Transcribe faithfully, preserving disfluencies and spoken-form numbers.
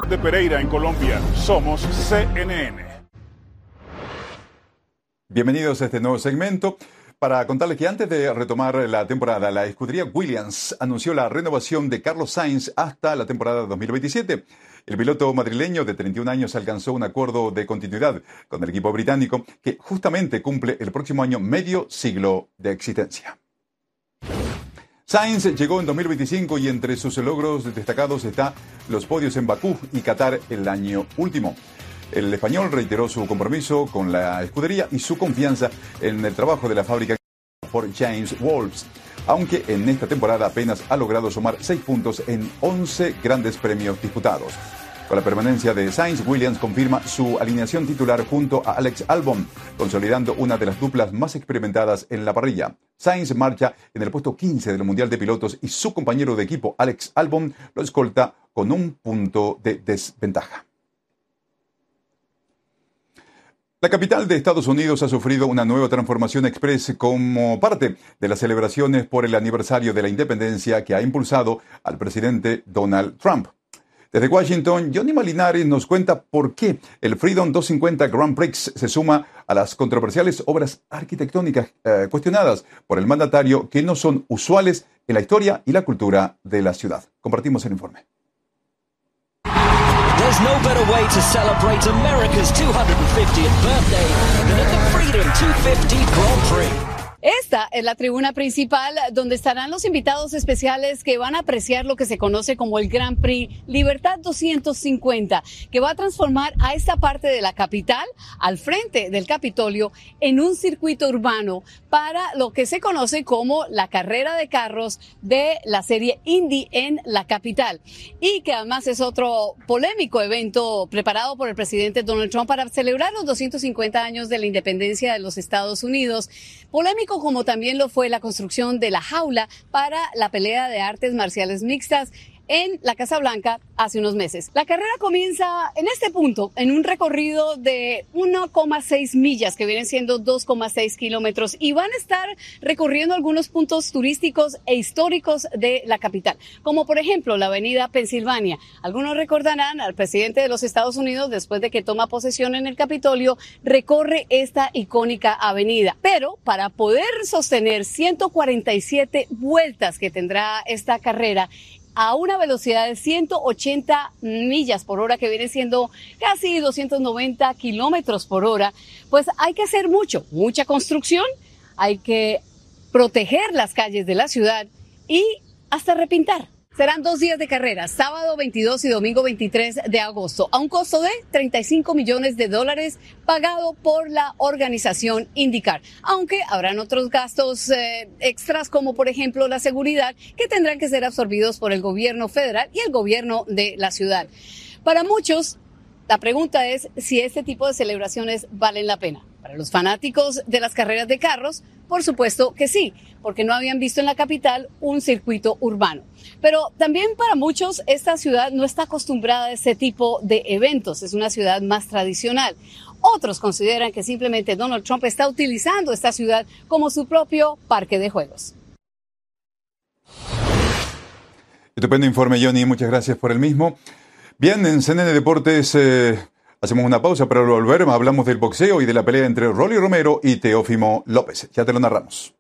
de Pereira, en Colombia. Somos C N N. Bienvenidos a este nuevo segmento. Para contarles que antes de retomar la temporada, la escudería Williams anunció la renovación de Carlos Sainz hasta la temporada dos mil veintisiete. El piloto madrileño de treinta y un años alcanzó un acuerdo de continuidad con el equipo británico que justamente cumple el próximo año medio siglo de existencia. Sainz llegó en dos mil veinticinco y entre sus logros destacados está los podios en Bakú y Qatar el año último. El español reiteró su compromiso con la escudería y su confianza en el trabajo de la fábrica por James Wolves, aunque en esta temporada apenas ha logrado sumar seis puntos en once grandes premios disputados. Con la permanencia de Sainz, Williams confirma su alineación titular junto a Alex Albon, consolidando una de las duplas más experimentadas en la parrilla. Sainz marcha en el puesto quince del Mundial de Pilotos y su compañero de equipo Alex Albon lo escolta con un punto de desventaja. La capital de Estados Unidos ha sufrido una nueva transformación express como parte de las celebraciones por el aniversario de la independencia que ha impulsado al presidente Donald Trump. Desde Washington, Johnny Malinares nos cuenta por qué el Freedom doscientos cincuenta Grand Prix se suma a las controversiales obras arquitectónicas eh, cuestionadas por el mandatario que no son usuales en la historia y la cultura de la ciudad. Compartimos el informe. There's no better way to celebrate America's two hundred fiftieth birthday than at the Freedom doscientos cincuenta Grand Prix. Esta es la tribuna principal donde estarán los invitados especiales que van a apreciar lo que se conoce como el Grand Prix Libertad doscientos cincuenta, que va a transformar a esta parte de la capital, al frente del Capitolio, en un circuito urbano para lo que se conoce como la carrera de carros de la serie Indy en la capital. Y que además es otro polémico evento preparado por el presidente Donald Trump para celebrar los doscientos cincuenta años de la independencia de los Estados Unidos. Polémico como también lo fue la construcción de la jaula para la pelea de artes marciales mixtas en la Casa Blanca hace unos meses. La carrera comienza en este punto, en un recorrido de uno coma seis millas, que vienen siendo dos coma seis kilómetros, y van a estar recorriendo algunos puntos turísticos e históricos de la capital, como por ejemplo la avenida Pensilvania. Algunos recordarán al presidente de los Estados Unidos, después de que toma posesión en el Capitolio, recorre esta icónica avenida. Pero para poder sostener ciento cuarenta y siete vueltas que tendrá esta carrera, a una velocidad de ciento ochenta millas por hora, que viene siendo casi doscientos noventa kilómetros por hora, pues hay que hacer mucho, mucha construcción, hay que proteger las calles de la ciudad y hasta repintar. Serán dos días de carrera, sábado veintidós y domingo veintitrés de agosto, a un costo de treinta y cinco millones de dólares pagado por la organización IndyCar, aunque habrán otros gastos eh, extras, como por ejemplo la seguridad, que tendrán que ser absorbidos por el gobierno federal y el gobierno de la ciudad. Para muchos, la pregunta es si este tipo de celebraciones valen la pena. Para los fanáticos de las carreras de carros, por supuesto que sí, porque no habían visto en la capital un circuito urbano. Pero también para muchos esta ciudad no está acostumbrada a ese tipo de eventos, es una ciudad más tradicional. Otros consideran que simplemente Donald Trump está utilizando esta ciudad como su propio parque de juegos. Estupendo informe, Johnny, muchas gracias por el mismo. Bien, en C N N Deportes eh, hacemos una pausa, pero al volver hablamos del boxeo y de la pelea entre Rolly Romero y Teófimo López. Ya te lo narramos.